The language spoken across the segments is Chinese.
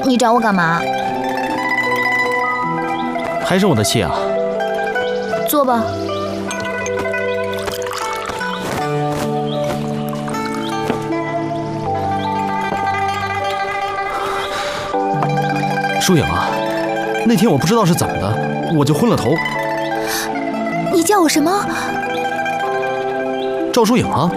你找我干嘛？ 还生我的气啊？ 坐吧。 疏影啊，那天我不知道是怎么的，我就昏了头。 你叫我什么？ 赵疏影啊，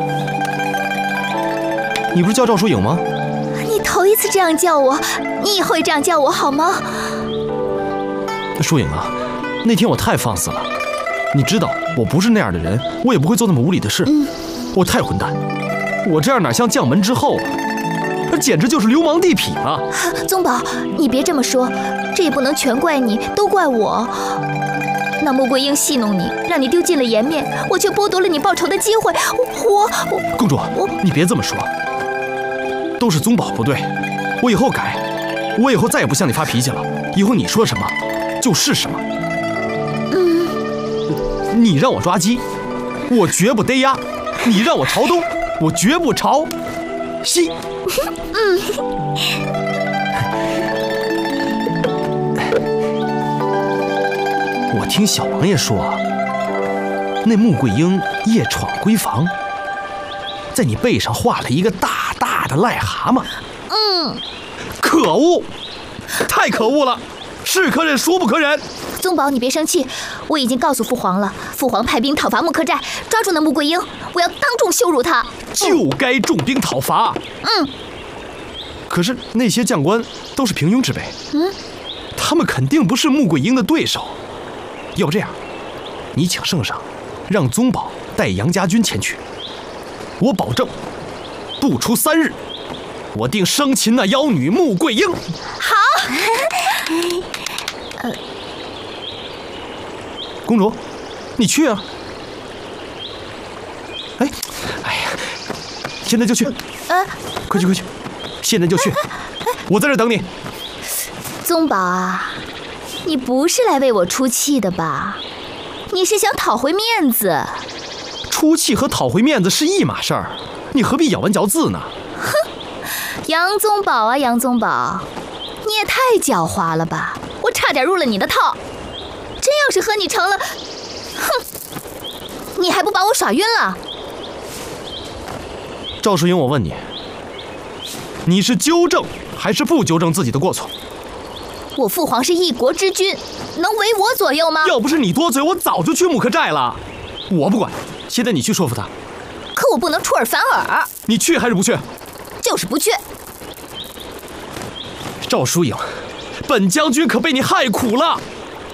你不是叫赵疏影吗？ 你头一次这样叫我，你以后也这样叫我好吗？ 疏影啊，那天我太放肆了，你知道我不是那样的人，我也不会做那么无理的事。我太混蛋，我这样哪像将门之后，那简直就是流氓地痞了。 宗宝，你别这么说，这也不能全怪你，都怪我。那穆桂英戏弄你，让你丢尽了颜面，我却剥夺了你报仇的机会。 公主，你别这么说，都是宗宝不对，我以后改，我以后再也不向你发脾气了。以后你说什么就是什么。你让我抓鸡，我绝不逮鸭；你让我朝东，我绝不朝西。我听小王爷说，那穆桂英夜闯闺房，在你背上画了一个大大的癞蛤蟆。可恶，太可恶了，是可忍孰不可忍。 宗宝，你别生气，我已经告诉父皇了，父皇派兵讨伐木柯寨，抓住那穆桂英，我要当众羞辱她。 就该重兵讨伐。可是那些将官都是平庸之辈，他们肯定不是穆桂英的对手。要不这样，你请圣上让宗宝带杨家军前去，我保证不出3日，我定生擒那妖女穆桂英。 好。 公主，你去啊！哎呀，现在就去！快去！现在就去！我在这等你。 宗宝啊，你不是来为我出气的吧？你是想讨回面子。 出气和讨回面子是一码事儿，你何必咬文嚼字呢？ 杨宗保啊，杨宗保，你也太狡猾了吧！我差点入了你的套。真要是和你成了，你还不把我耍晕了？ 赵淑英，我问你，你是纠正还是不纠正自己的过错？ 我父皇是一国之君，能为我左右吗？ 要不是你多嘴，我早就去木柯寨了。我不管，现在你去说服他。 可我不能出尔反尔。 你去还是不去？ 就是不去。 赵淑英，本将军可被你害苦了。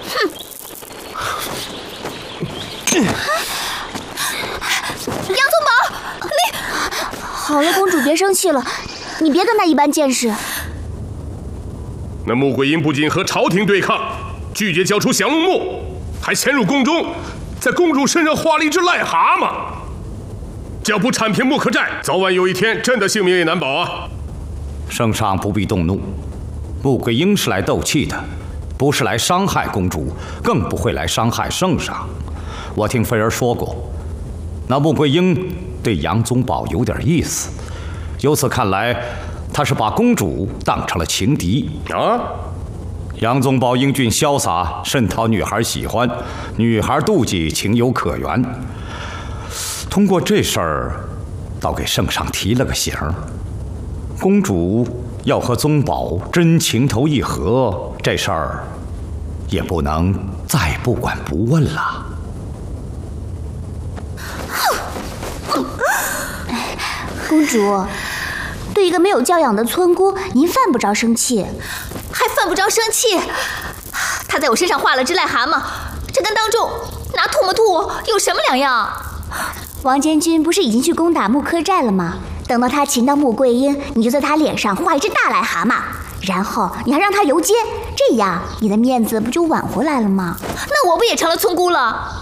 杨宗保，你好了，公主别生气了，你别跟他一般见识。 那穆桂英不仅和朝廷对抗，拒绝交出降龙木，还潜入宫中，在公主身上画了一只癞蛤蟆。只要不铲平木柯寨，早晚有一天朕的性命也难保啊！ 圣上不必动怒，穆桂英是来斗气的，不是来伤害公主，更不会来伤害圣上。我听妃儿说过，那穆桂英对杨宗保有点意思，由此看来，他是把公主当成了情敌啊。 杨宗保英俊潇洒，甚讨女孩喜欢，女孩妒忌，情有可原。通过这事儿，倒给圣上提了个醒儿。公主要和宗保真情投意合，这事儿也不能再不管不问了。 公主，对一个没有教养的村姑，您犯不着生气。 还犯不着生气？他在我身上画了只癞蛤蟆，这跟当众拿唾沫吐我有什么两样？ 王监军不是已经去攻打木柯寨了吗？等到他擒到穆桂英，你就在他脸上画一只大癞蛤蟆，然后你还让他游街，这样你的面子不就挽回来了吗？ 那我不也成了村姑了？